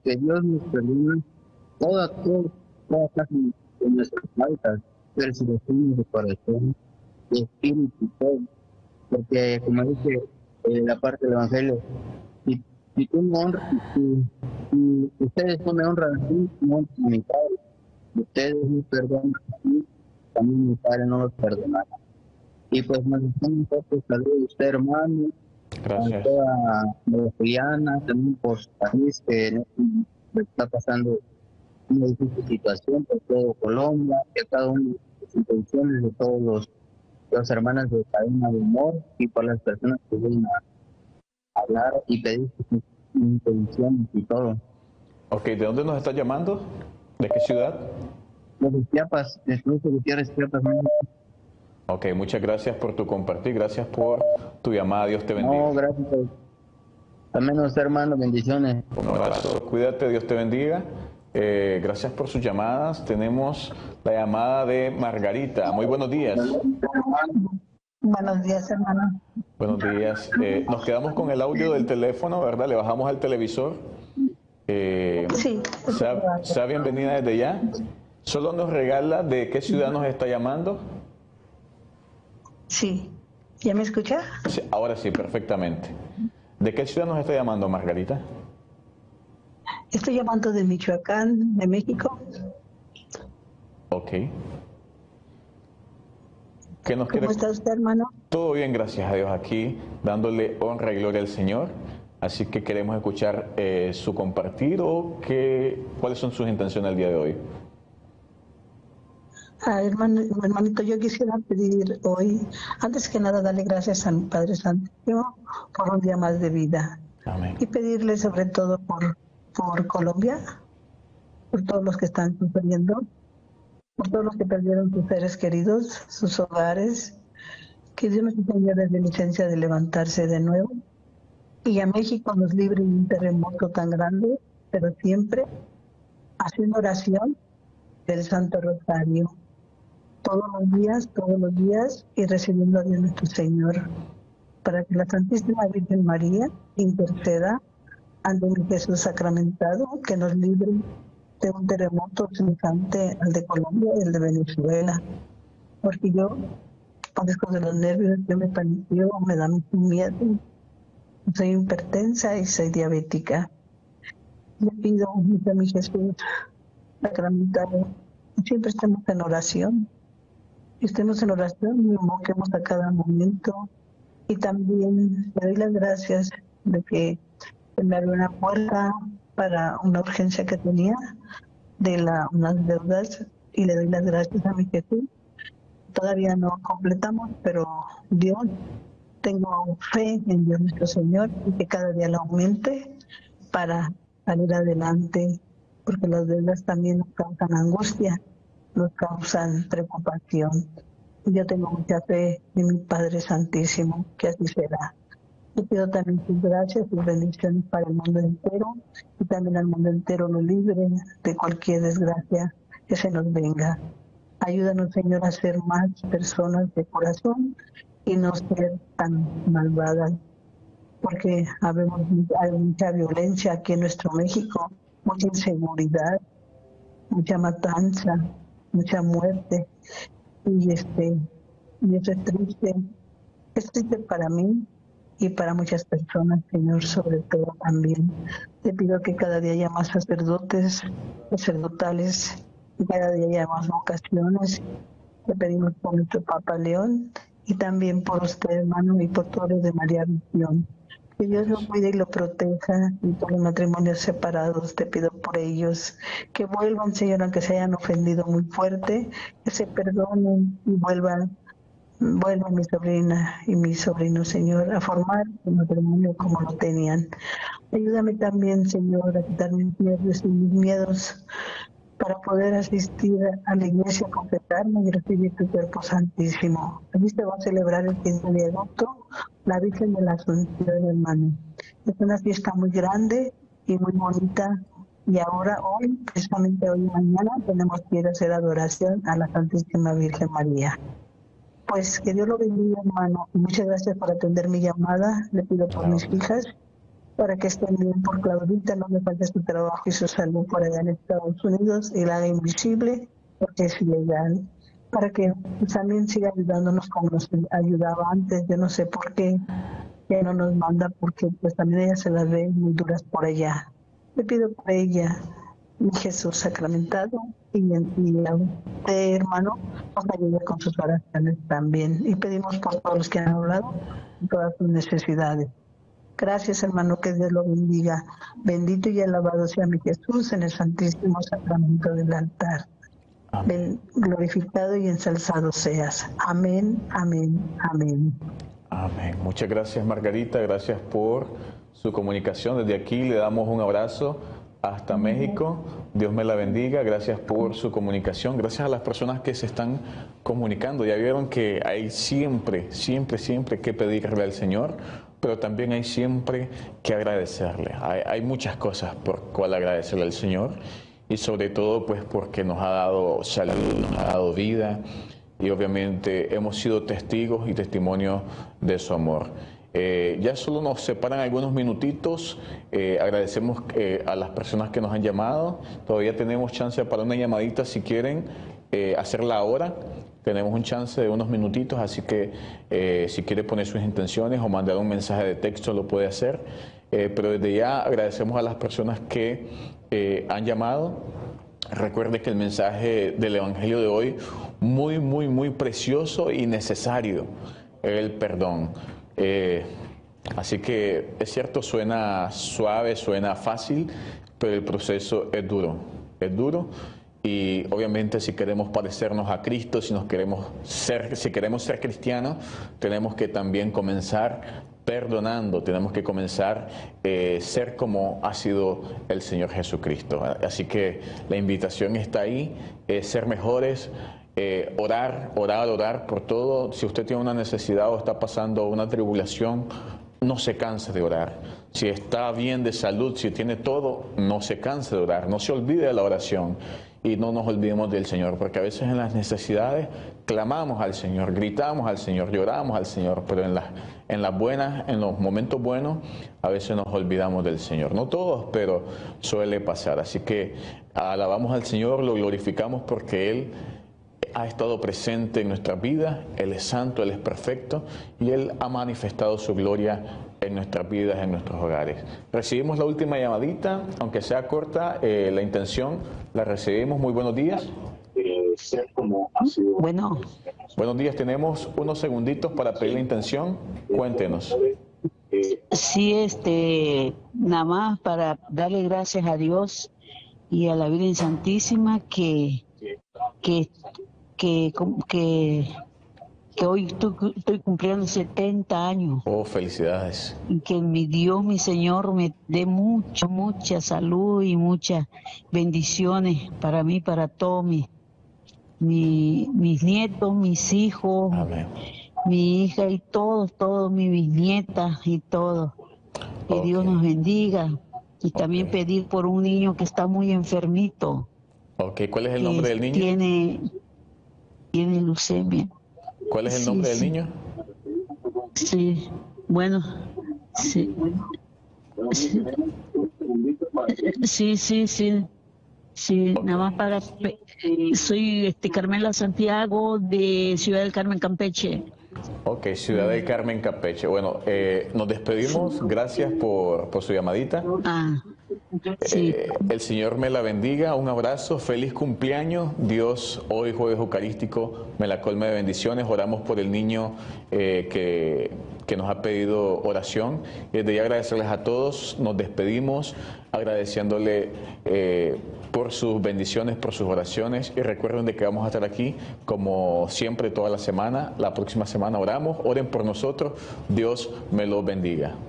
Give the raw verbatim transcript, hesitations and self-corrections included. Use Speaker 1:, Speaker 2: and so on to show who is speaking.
Speaker 1: que Dios nos perdone todas, todas, todas las de nuestras faltas, persecuciones de corazón, de espíritu y todo. Porque, como dice eh, la parte del Evangelio, si, si tú me honras, si, si ustedes no me honran a mí, no honran a mi Padre. Si ustedes me perdonan a mí, también mi Padre no los perdonará. Y pues me gustan un poco saludos a usted, hermano,
Speaker 2: Gracias.
Speaker 1: a toda la Guyana, también por su país, que en este momento está pasando una difícil situación por todo Colombia, que cada uno de las intenciones de todos los, los hermanos de Cadena de Humor y por las personas que vienen a hablar y pedir sus intenciones y todo.
Speaker 2: Ok, ¿de dónde nos estás llamando? ¿De qué ciudad?
Speaker 1: Desde Chiapas, desde Gutiérrez, Chiapas, ¿no?
Speaker 2: Ok, muchas gracias por tu compartir, gracias por tu llamada, Dios te bendiga.
Speaker 1: No, gracias. También a usted, hermano, bendiciones.
Speaker 2: Un abrazo, cuídate, Dios te bendiga. Eh, gracias por sus llamadas. Tenemos la llamada de Margarita. Muy buenos días.
Speaker 3: Buenos días, hermano.
Speaker 2: Buenos días. Eh, nos quedamos con el audio del teléfono, ¿verdad? Le bajamos al televisor. Eh,
Speaker 3: Sí.
Speaker 2: sea, sea bienvenida desde ya. Solo nos regala de qué ciudad nos está llamando.
Speaker 3: Sí. ¿Ya me escucha?
Speaker 2: Sí, ahora sí, perfectamente. ¿De qué ciudad nos está llamando, Margarita?
Speaker 3: Estoy llamando de Michoacán, de México.
Speaker 2: Ok. ¿Qué nos
Speaker 3: ¿Cómo
Speaker 2: quiere?
Speaker 3: está usted, hermano?
Speaker 2: Todo bien, gracias a Dios, aquí dándole honra y gloria al Señor. Así que queremos escuchar eh, su compartir o qué, cuáles son sus intenciones el día de hoy.
Speaker 3: Ah, hermano, hermanito, yo quisiera pedir hoy, antes que nada, darle gracias a mi Padre Santísimo por un día más de vida.
Speaker 2: Amén.
Speaker 3: Y pedirle sobre todo por, por Colombia, por todos los que están sufriendo, por todos los que perdieron sus seres queridos, sus hogares, que Dios nos enseñe de licencia de levantarse de nuevo. Y a México nos libre de un terremoto tan grande, pero siempre haciendo oración del Santo Rosario. Todos los días, todos los días, y recibiendo a Dios nuestro Señor, para que la Santísima Virgen María interceda ante mi Jesús sacramentado, que nos libre de un terremoto semejante al de Colombia y el de Venezuela. Porque yo padezco de los nervios, yo me paniqueo, me da mucho miedo. Soy hipertensa y soy diabética. Le pido mucho a mi Jesús sacramentado, siempre estemos en oración. Estemos en oración y invoquemos a cada momento. Y también le doy las gracias de que me abrió una puerta para una urgencia que tenía de la, unas deudas, y le doy las gracias a mi Jesús. Todavía no completamos, pero Dios, tengo fe en Dios nuestro Señor y que cada día lo aumente para salir adelante, porque las deudas también nos causan angustia, nos causan preocupación. Y yo tengo mucha fe en mi Padre Santísimo, que así será. Yo pido también sus gracias, sus bendiciones para el mundo entero, y también al mundo entero lo libre de cualquier desgracia que se nos venga. Ayúdanos, Señor, a ser más personas de corazón y no ser tan malvadas, porque habemos, hay mucha violencia aquí en nuestro México, mucha inseguridad, mucha matanza, mucha muerte, y este y eso es triste, es triste para mí y para muchas personas, Señor, sobre todo también. Te pido que cada día haya más sacerdotes, sacerdotales, y cada día haya más vocaciones. Te pedimos por nuestro Papa León y también por usted, hermano, y por todos los de María Visión. Que Dios lo cuide y lo proteja, y por los matrimonios separados te pido por ellos, que vuelvan, Señor, aunque se hayan ofendido muy fuerte, que se perdonen y vuelvan, vuelvan mi sobrina y mi sobrino, Señor, a formar un matrimonio como lo tenían. Ayúdame también, Señor, a quitar mis miedos y mis miedos para poder asistir a la iglesia, a confesarme y recibir tu cuerpo santísimo. Aquí se va a celebrar el quince de agosto, la Virgen de la Asunción, hermano. Es una fiesta muy grande y muy bonita, y ahora, hoy, precisamente hoy y mañana, tenemos que ir a hacer adoración a la Santísima Virgen María. Pues que Dios lo bendiga, hermano. Muchas gracias por atender mi llamada. Le pido por mis hijas para que estén bien por Claudita, no me falte su trabajo y su salud por allá en Estados Unidos, y la haga invisible, porque es ilegal, para que también siga ayudándonos como nos ayudaba antes. Yo no sé por qué ya no nos manda, porque pues también ella se las ve muy duras por allá. Le pido por ella, mi Jesús sacramentado, y, y a usted, hermano, nos ayude con sus oraciones también, y pedimos por todos los que han hablado, todas sus necesidades. Gracias, hermano, que Dios lo bendiga. Bendito y alabado sea mi Jesús en el santísimo sacramento del altar. Amén. Glorificado y ensalzado seas. Amén, amén, amén.
Speaker 2: Amén. Muchas gracias, Margarita. Gracias por su comunicación. Desde aquí le damos un abrazo hasta México. Dios me la bendiga. Gracias por su comunicación. Gracias a las personas que se están comunicando. Ya vieron que hay siempre, siempre, siempre que pedirle al Señor, pero también hay siempre que agradecerle. Hay, hay muchas cosas por cual agradecerle al Señor, y sobre todo pues porque nos ha dado salud, nos ha dado vida, y obviamente hemos sido testigos y testimonios de su amor. Eh, ya solo nos separan algunos minutitos. Eh, agradecemos eh, a las personas que nos han llamado. Todavía tenemos chance para una llamadita si quieren eh, hacerla ahora. Tenemos un chance de unos minutitos, así que eh, si quiere poner sus intenciones o mandar un mensaje de texto lo puede hacer. Eh, pero desde ya agradecemos a las personas que eh, han llamado. Recuerde que el mensaje del Evangelio de hoy, muy, muy, muy precioso y necesario, es el perdón. Eh, así que es cierto, suena suave, suena fácil, pero el proceso es duro, es duro. Y obviamente si queremos parecernos a Cristo, si nos queremos ser, si queremos ser cristianos, tenemos que también comenzar perdonando, tenemos que comenzar a eh, ser como ha sido el Señor Jesucristo. Así que la invitación está ahí, eh, ser mejores, eh, orar, orar, orar por todo. Si usted tiene una necesidad o está pasando una tribulación, no se canse de orar. Si está bien de salud, si tiene todo, no se canse de orar, no se olvide de la oración. Y no nos olvidemos del Señor, porque a veces en las necesidades clamamos al Señor, gritamos al Señor, lloramos al Señor, pero en las, en las buenas, en los momentos buenos, a veces nos olvidamos del Señor. No todos, pero suele pasar. Así que alabamos al Señor, lo glorificamos porque Él ha estado presente en nuestras vidas. Él es santo, Él es perfecto, y Él ha manifestado su gloria en nuestras vidas, en nuestros hogares. Recibimos la última llamadita, aunque sea corta, eh, la intención la recibimos. Muy buenos días.
Speaker 3: Bueno.
Speaker 2: Buenos días, tenemos unos segunditos para pedir la intención. Cuéntenos.
Speaker 4: Sí, este, nada más para darle gracias a Dios y a la Virgen Santísima que, que, que, que que hoy estoy, estoy cumpliendo setenta años.
Speaker 2: Oh, felicidades.
Speaker 4: Y que mi Dios, mi Señor, me dé mucha, mucha salud y muchas bendiciones para mí, para todos mis, mi, mis nietos, mis hijos,
Speaker 2: amén,
Speaker 4: mi hija y todos, todos mis bisnietas y todo. Que okay. Dios nos bendiga. Y también okay. pedir por un niño que está muy enfermito.
Speaker 2: Ok, ¿cuál es el nombre del niño?
Speaker 4: Tiene, tiene leucemia.
Speaker 2: ¿Cuál es el
Speaker 4: sí,
Speaker 2: nombre
Speaker 4: sí.
Speaker 2: del niño?
Speaker 4: Sí, bueno, sí. Sí, sí, sí. Sí, okay. Nada más para... Soy este, Carmela Santiago de Ciudad del Carmen, Campeche.
Speaker 2: Ok, Ciudad del Carmen, Campeche. Bueno, eh, nos despedimos. Gracias por, por su llamadita.
Speaker 4: Ah, sí.
Speaker 2: Eh, el Señor me la bendiga. Un abrazo. Feliz cumpleaños. Dios, hoy jueves eucarístico, me la colme de bendiciones. Oramos por el niño eh, que, que nos ha pedido oración. Y desde ya agradecerles a todos. Nos despedimos agradeciéndole eh, por sus bendiciones, por sus oraciones. Y recuerden de que vamos a estar aquí como siempre toda la semana. La próxima semana oramos. Oren por nosotros. Dios me los bendiga.